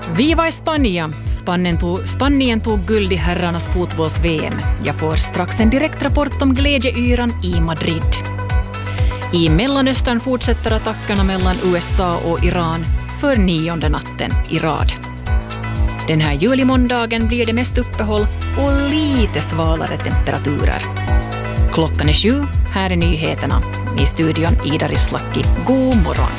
Viva i Spanien! Spanien tog guld i herrarnas fotbolls-VM. Jag får strax en direktrapport om glädjeyran i Madrid. I Mellanöstern fortsätter attackerna mellan USA och Iran för 9:e natten i rad. Den här julimåndagen blir det mest uppehåll och lite svalare temperaturer. Klockan är 7, här är nyheterna. I studion Ida Rislaki. God morgon!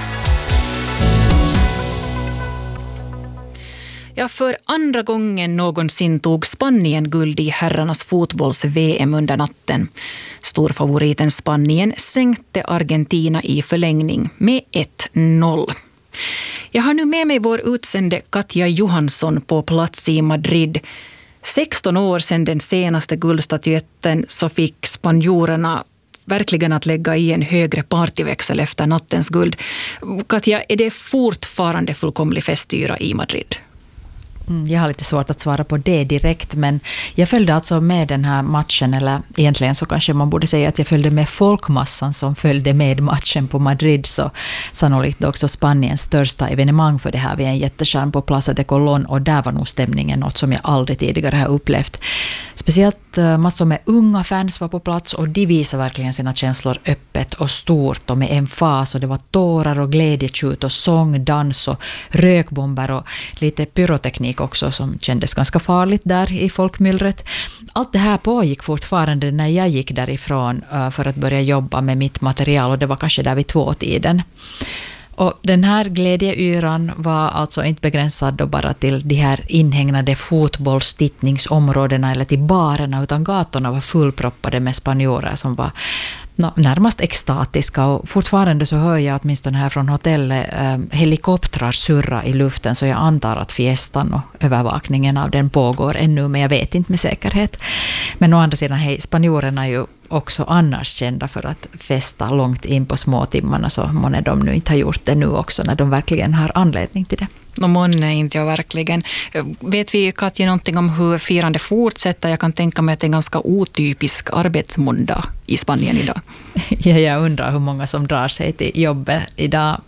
Ja, för andra gången någonsin tog Spanien guld i herrarnas fotbolls-VM under natten. Storfavoriten Spanien sänkte Argentina i förlängning med 1-0. Jag har nu med mig vår utsände Katja Johansson på plats i Madrid. 16 år sedan den senaste guldstatyetten så fick spanjorerna verkligen att lägga i en högre partyväxel efter nattens guld. Katja, är det fortfarande fullkomlig festyra i Madrid? Jag har lite svårt att svara på det direkt, men jag följde alltså med den här matchen, eller egentligen så kanske man borde säga att jag följde med folkmassan som följde med matchen på Madrid, så sannolikt också Spaniens största evenemang för det här. Vi är en jätteskärm på Plaza de Colón och där var nog stämningen något som jag aldrig tidigare har upplevt. Speciellt massor med unga fans var på plats och de visar verkligen sina känslor öppet och stort och med emfas, och det var tårar och glädjetjut och sång, dans och rökbomber och lite pyroteknik också som kändes ganska farligt där i folkmyllret. Allt det här pågick fortfarande när jag gick därifrån för att börja jobba med mitt material, och det var kanske där vid 2-tiden. Och den här glädjeyran var alltså inte begränsad då bara till de här inhägnade fotbollstittningsområdena eller till barerna, utan gatorna var fullproppade med spanjorer som var närmast extatiska, och fortfarande så hör jag åtminstone här från hotellet helikoptrar surra i luften, så jag antar att fiestan och övervakningen av den pågår ännu, men jag vet inte med säkerhet. Men å andra sidan, spanjorerna är ju också annars kända för att festa långt in på småtimmarna, så månne de nu inte har gjort det nu också när de verkligen har anledning till det. Månne inte jag verkligen. Vet vi, Katja, någonting om hur firande fortsätter? Jag kan tänka mig att det är en ganska otypisk arbetsmåndag i Spanien idag. Ja, jag undrar hur många som drar sig till jobbet idag.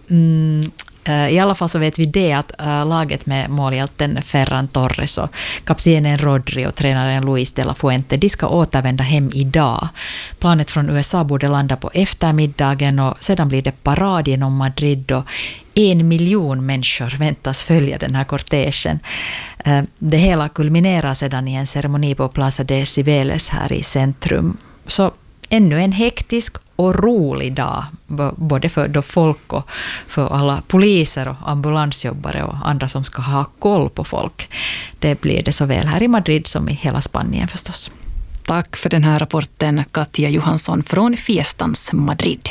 I alla fall så vet vi det att laget med målhjälten Ferran Torres och kaptenen Rodri och tränaren Luis de la Fuente, de ska återvända hem idag. Planet från USA borde landa på eftermiddagen, och sedan blir det parad genom Madrid och 1 miljon människor väntas följa den här kortegen. Det hela kulminerar sedan i en ceremoni på Plaza de Cibeles här i centrum. Så ännu en hektisk och rolig dag, både för då folk och för alla poliser och ambulansjobbare och andra som ska ha koll på folk. Det blir det såväl här i Madrid som i hela Spanien förstås. Tack för den här rapporten, Katja Johansson från Fiestans Madrid.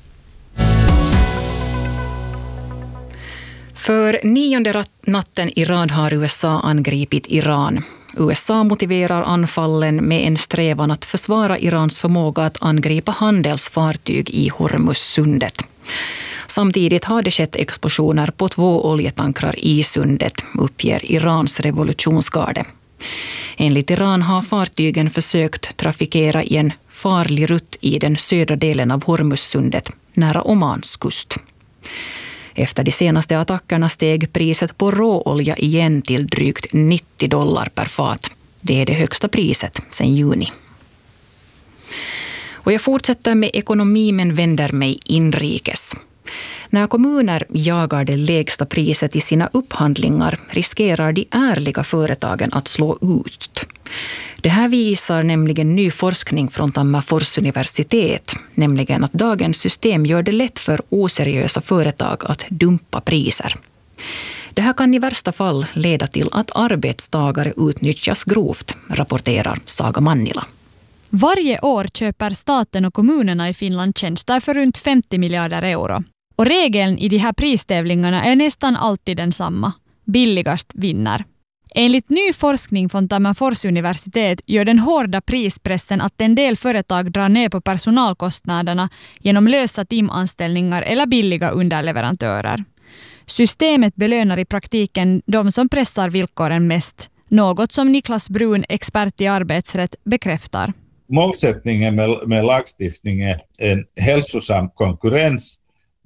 För 9:e natten i rad har USA angripit Iran. USA motiverar anfallen med en strävan att försvara Irans förmåga att angripa handelsfartyg i Hormuzsundet. Samtidigt har det skett explosioner på 2 oljetankrar i sundet, uppger Irans revolutionsgarde. Enligt Iran har fartygen försökt trafikera i en farlig rutt i den södra delen av Hormuzsundet, nära Omans kust. Efter de senaste attackerna steg priset på råolja igen till drygt $90 per fat. Det är det högsta priset sedan juni. Och jag fortsätter med ekonomi men vänder mig inrikes. När kommuner jagar det lägsta priset i sina upphandlingar riskerar de ärliga företagen att slå ut. Det här visar nämligen ny forskning från Tammerfors universitet, nämligen att dagens system gör det lätt för oseriösa företag att dumpa priser. Det här kan i värsta fall leda till att arbetstagare utnyttjas grovt, rapporterar Saga Mannila. Varje år köper staten och kommunerna i Finland tjänster för runt 50 miljarder euro. Och regeln i de här pristävlingarna är nästan alltid densamma. Billigast vinner. Enligt ny forskning från Tammerfors universitet gör den hårda prispressen att en del företag drar ner på personalkostnaderna genom lösa timanställningar eller billiga underleverantörer. Systemet belönar i praktiken de som pressar villkoren mest, något som Niklas Brun, expert i arbetsrätt, bekräftar. Målsättningen med lagstiftning är en hälsosam konkurrens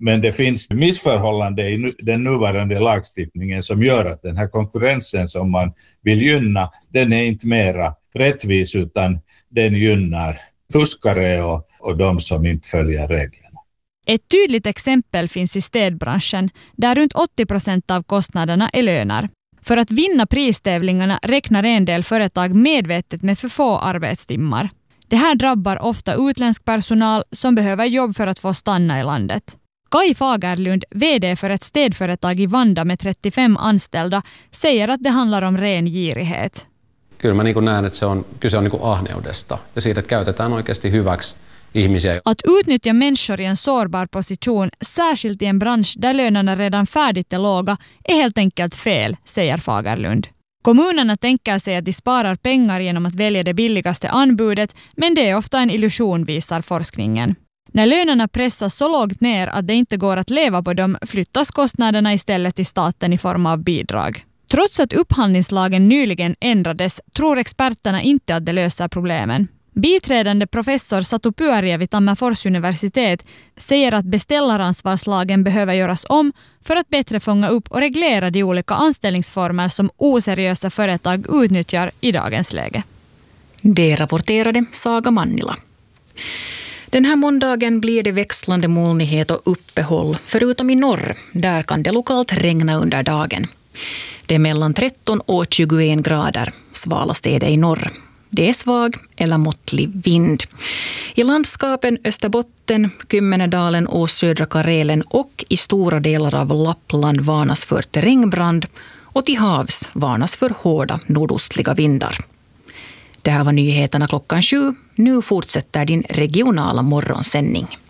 Men det finns missförhållande i den nuvarande lagstiftningen som gör att den här konkurrensen som man vill gynna, den är inte mera rättvis utan den gynnar fuskare och de som inte följer reglerna. Ett tydligt exempel finns i städbranschen där runt 80% av kostnaderna är löner. För att vinna pristävlingarna räknar en del företag medvetet med för få arbetstimmar. Det här drabbar ofta utländsk personal som behöver jobb för att få stanna i landet. Kai Fagerlund, vd för ett städföretag i Vanda med 35 anställda, säger att det handlar om ren girighet. Kyllä mä näen, että kyse on ahneudesta ja siitä, että käytetään oikeasti hyväksi ihmisiä. Att utnyttja människor i en sårbar position, särskilt i en bransch där lönerna redan färdigt är låga, är helt enkelt fel, säger Fagerlund. Kommunerna tänker sig att de sparar pengar genom att välja det billigaste anbudet, men det är ofta en illusion, visar forskningen. När lönerna pressas så lågt ner att det inte går att leva på dem flyttas kostnaderna istället till staten i form av bidrag. Trots att upphandlingslagen nyligen ändrades tror experterna inte att det löser problemen. Biträdande professor Satu Pyöriä vid Tammerfors universitet säger att beställaransvarslagen behöver göras om för att bättre fånga upp och reglera de olika anställningsformer som oseriösa företag utnyttjar i dagens läge. Det rapporterade Saga Mannila. Den här måndagen blir det växlande molnighet och uppehåll, förutom i norr. Där kan det lokalt regna under dagen. Det är mellan 13 och 21 grader. Svalast är det i norr. Det är svag eller måttlig vind. I landskapen Österbotten, Kymmenedalen och södra Karelen och i stora delar av Lappland varnas för terrängbrand och till havs varnas för hårda nordostliga vindar. Det här var nyheterna 7:00. Nu fortsätter din regionala morgonsändning.